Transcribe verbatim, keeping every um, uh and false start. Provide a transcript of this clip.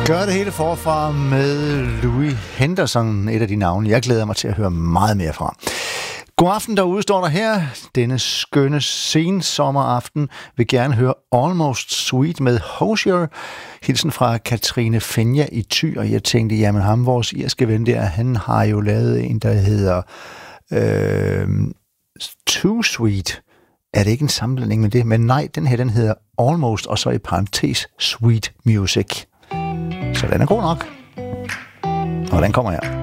Gør det hele forfra med Louis Henderson, et af de navne, jeg glæder mig til at høre meget mere fra. God aften derude, står der her. Denne skønne sensommeraften vil gerne høre Almost Sweet med Hozier. Hilsen fra Katrine Fenja i Thy, og jeg tænkte, jamen ham, vores irske ven der, han har jo lavet en, der hedder øh, Too Sweet. Er det ikke en sammenblanding med det? Men nej, den her, den hedder Almost, og så i parentes Sweet Music. Så den er god nok. Og den kommer her.